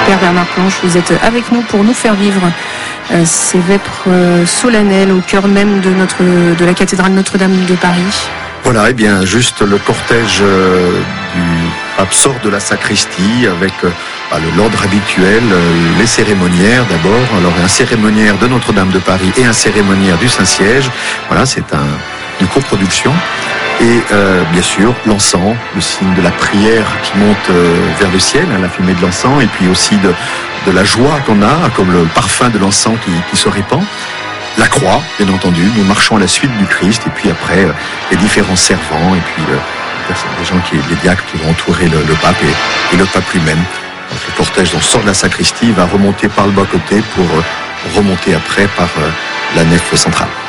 Père Bernard Planche, vous êtes avec nous pour nous faire vivre ces vêpres solennelles au cœur même de la cathédrale Notre-Dame de Paris. Voilà, et bien juste le cortège du pape sort de la sacristie avec l'ordre habituel, les cérémoniaires d'abord, alors un cérémoniaire de Notre-Dame de Paris et un cérémoniaire du Saint-Siège. Voilà, c'est une coproduction. Et bien sûr, l'encens, le signe de la prière qui monte vers le ciel, la fumée de l'encens, et puis aussi de la joie qu'on a, comme le parfum de l'encens qui se répand. La croix, bien entendu, nous marchons à la suite du Christ, et puis après, les différents servants, et puis les gens les diacres qui vont entourer le pape et le pape lui-même. Donc, le cortège sort de la sacristie, va remonter par le bas-côté pour remonter après par la nef centrale.